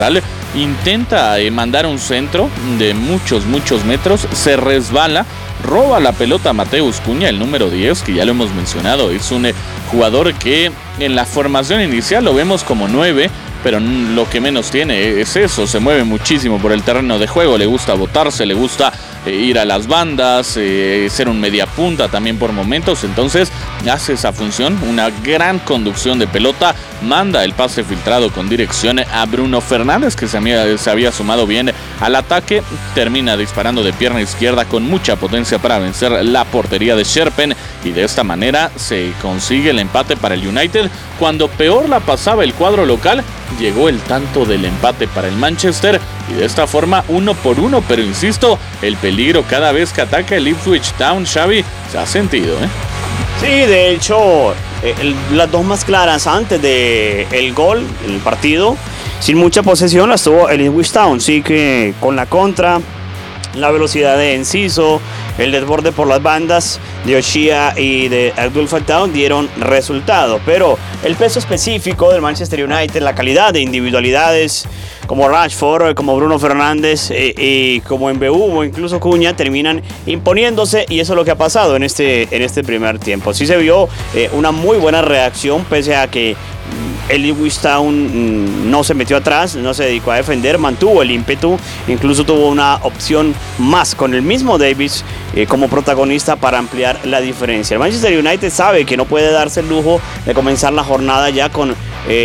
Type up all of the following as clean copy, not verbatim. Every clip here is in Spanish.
intenta mandar un centro de muchos metros, se resbala, roba la pelota a Mateus Cunha, el número 10, que ya lo hemos mencionado, es un jugador que en la formación inicial lo vemos como 9, pero lo que menos tiene es eso, se mueve muchísimo por el terreno de juego, le gusta botarse, le gusta ir a las bandas, ser un mediapunta también por momentos, entonces hace esa función, una gran conducción de pelota, manda el pase filtrado con dirección a Bruno Fernández, que se había sumado bien al ataque, termina disparando de pierna izquierda con mucha potencia para vencer la portería de Scherpen, y de esta manera se consigue el empate para el United. Cuando peor la pasaba el cuadro local, llegó el tanto del empate para el Manchester, y de esta forma 1-1, pero insisto, el peligro cada vez que ataca el Ipswich Town, Xavi, se ha sentido, Sí, de hecho, las dos más claras antes del gol, el partido, sin mucha posesión las tuvo el Ipswich Town, sí que con la contra, la velocidad de Enciso, el desborde por las bandas de O'Shea y de Abdul Fattah dieron resultado, pero el peso específico del Manchester United, la calidad de individualidades como Rashford, como Bruno Fernández y como MBU o incluso Cunha terminan imponiéndose, y eso es lo que ha pasado en este primer tiempo. Sí se vio una muy buena reacción pese a que el Ipswich Town no se metió atrás, no se dedicó a defender, mantuvo el ímpetu, incluso tuvo una opción más con el mismo Davies como protagonista para ampliar la diferencia. El Manchester United sabe que no puede darse el lujo de comenzar la jornada ya con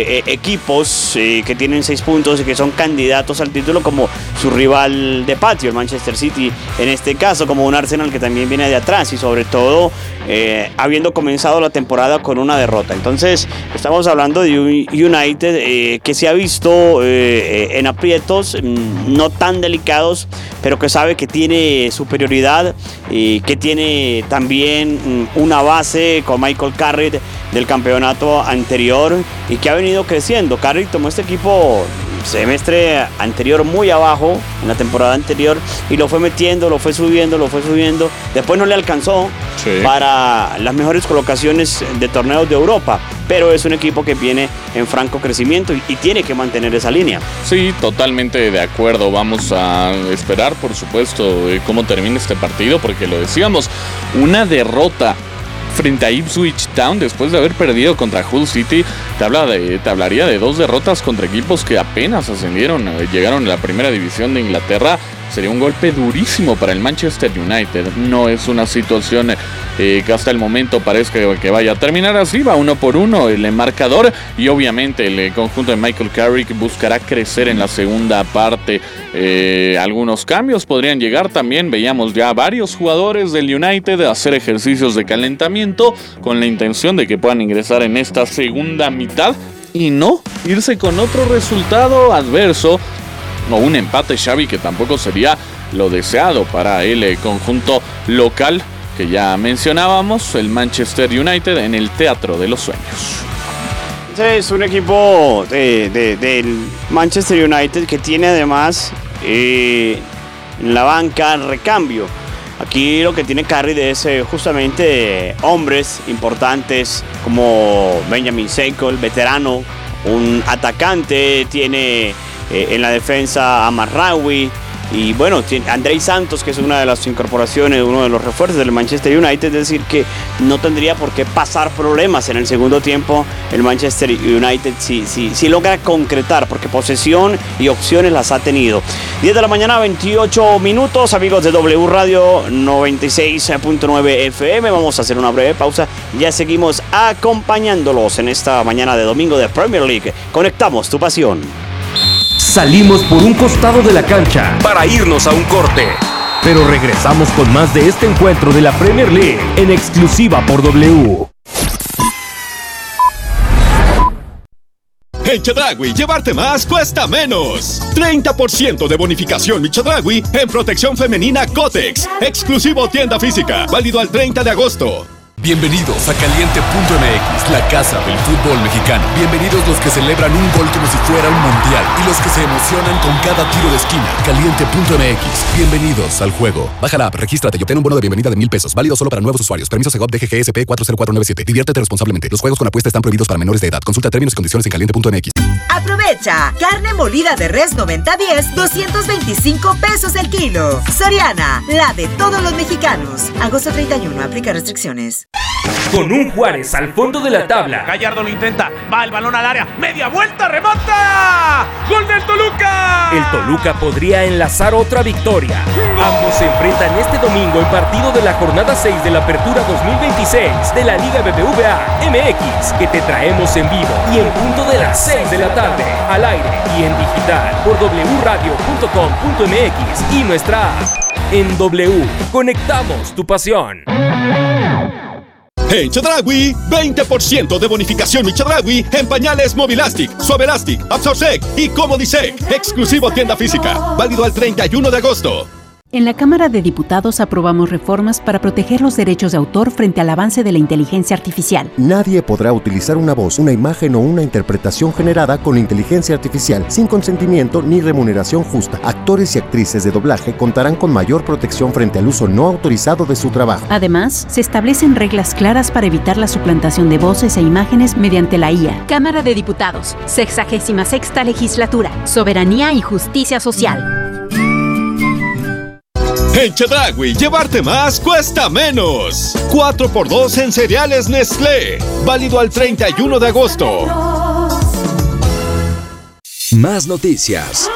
equipos que tienen 6 puntos y que son candidatos al título, como su rival de patio, el Manchester City, en este caso, como un Arsenal que también viene de atrás, y sobre todo habiendo comenzado la temporada con una derrota. Entonces estamos hablando de un United que se ha visto en aprietos no tan delicados, pero que sabe que tiene superioridad y que tiene también una base con Michael Carrick del campeonato anterior y que ha venido creciendo. Carrick tomó este equipo semestre anterior muy abajo, en la temporada anterior, y lo fue metiendo, lo fue subiendo, después no le alcanzó para las mejores colocaciones de torneos de Europa, pero es un equipo que viene en franco crecimiento y tiene que mantener esa línea. Sí, totalmente de acuerdo. Vamos a esperar, por supuesto, cómo termina este partido, porque lo decíamos, una derrota frente a Ipswich Town después de haber perdido contra Hull City te hablaría de 2 derrotas contra equipos que apenas ascendieron, llegaron a la primera división de Inglaterra. Sería un golpe durísimo para el Manchester United. No es una situación que hasta el momento parezca que vaya a terminar así. Va 1-1 el marcador, y obviamente el conjunto de Michael Carrick buscará crecer en la segunda parte. Algunos cambios podrían llegar también. Veíamos ya varios jugadores del United hacer ejercicios de calentamiento con la intención de que puedan ingresar en esta segunda mitad y no irse con otro resultado adverso o un empate, Xavi, que tampoco sería lo deseado para el conjunto local que ya mencionábamos, el Manchester United, en el Teatro de los Sueños. Es un equipo del Manchester United que tiene además en la banca recambio. Aquí lo que tiene Carrick es justamente hombres importantes como Benjamin Seiko, el veterano, un atacante, tiene en la defensa a Marraoui, y bueno, tiene Andrei Santos, que es una de las incorporaciones, uno de los refuerzos del Manchester United, es decir, que no tendría por qué pasar problemas en el segundo tiempo el Manchester United si logra concretar, porque posesión y opciones las ha tenido. 10 de la mañana, 28 minutos, amigos de W Radio 96.9 FM. Vamos a hacer una breve pausa, ya seguimos acompañándolos en esta mañana de domingo de Premier League. Conectamos tu pasión. Salimos por un costado de la cancha para irnos a un corte, pero regresamos con más de este encuentro de la Premier League en exclusiva por W. En Chedraui, llevarte más cuesta menos. 30% de bonificación mi Chedraui en protección femenina Kotex. Exclusivo tienda física, válido al 30 de agosto. Bienvenidos a Caliente.mx, la casa del fútbol mexicano. Bienvenidos los que celebran un gol como si fuera un mundial y los que se emocionan con cada tiro de esquina. Caliente.mx, bienvenidos al juego. Baja la app, regístrate y obtén un bono de bienvenida de $1,000. Válido solo para nuevos usuarios. Permiso Segov DGGSP 40497. Diviértete responsablemente. Los juegos con apuesta están prohibidos para menores de edad. Consulta términos y condiciones en Caliente.mx. Aprovecha. Carne molida de res 90-10, 225 pesos el kilo. Soriana, la de todos los mexicanos. Agosto 31, aplica restricciones. Con un Juárez al fondo de la tabla. Gallardo lo intenta, va el balón al área, media vuelta, remata. ¡Gol del Toluca! El Toluca podría enlazar otra victoria. Ambos se enfrentan este domingo en partido de la jornada 6 de la Apertura 2026 de la Liga BBVA MX, que te traemos en vivo y en punto de las 6 de la tarde, al aire y en digital por wradio.com.mx y nuestra app. En W, conectamos tu pasión. En Chedraui, 20% de bonificación mi Chedraui en pañales Movilastic, Suavelastic, Absorsec y Comodisec. Exclusivo tienda física. Válido al 31 de agosto. En la Cámara de Diputados aprobamos reformas para proteger los derechos de autor frente al avance de la inteligencia artificial. Nadie podrá utilizar una voz, una imagen o una interpretación generada con inteligencia artificial sin consentimiento ni remuneración justa. Actores y actrices de doblaje contarán con mayor protección frente al uso no autorizado de su trabajo. Además, se establecen reglas claras para evitar la suplantación de voces e imágenes mediante la IA. Cámara de Diputados, 66ª Legislatura, Soberanía y Justicia Social. En Chedraui, llevarte más cuesta menos. 4x2 en cereales Nestlé. Válido al 31 de agosto. Más noticias.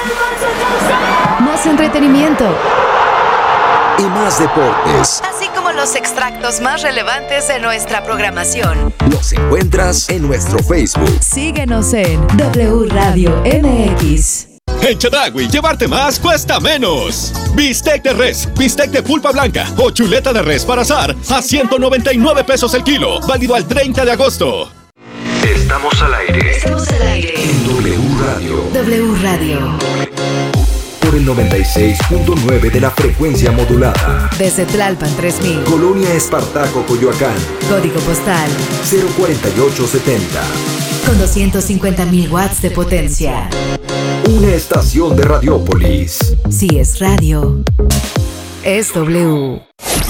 Más entretenimiento. Y más deportes. Así como los extractos más relevantes de nuestra programación. Los encuentras en nuestro Facebook. Síguenos en W Radio MX. En Chedraui, llevarte más cuesta menos. Bistec de res, bistec de pulpa blanca o chuleta de res para asar a 199 pesos el kilo. Válido al 30 de agosto. Estamos al aire. Estamos al aire. En W Radio. W Radio. Por el 96.9 de la frecuencia modulada. Desde Tlalpan 3000. Colonia Espartaco, Coyoacán. Código postal 04870. con 250.000 watts de potencia. Una estación de Radiópolis. Si es radio, es W.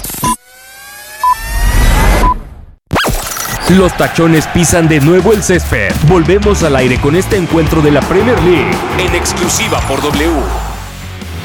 Los tachones pisan de nuevo el césped. Volvemos al aire con este encuentro de la Premier League en exclusiva por W.